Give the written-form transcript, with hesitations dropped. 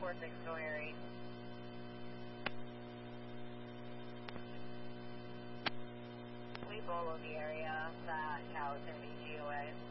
446 Noiri. We bolo the area. That cow is going to be GOA.